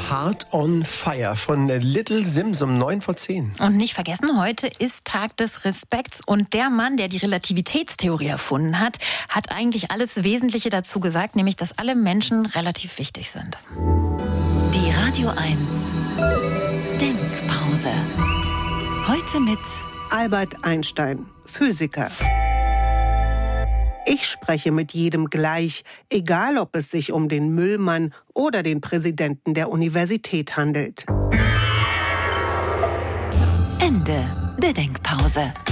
Heart on Fire von Little Sims um 9:10. Und nicht vergessen, heute ist Tag des Respekts. Und der Mann, der die Relativitätstheorie erfunden hat, hat eigentlich alles Wesentliche dazu gesagt, nämlich, dass alle Menschen relativ wichtig sind. Die Radio 1 Denkpause. Heute mit Albert Einstein, Physiker. Ich spreche mit jedem gleich, egal ob es sich um den Müllmann oder den Präsidenten der Universität handelt. Ende der Denkpause.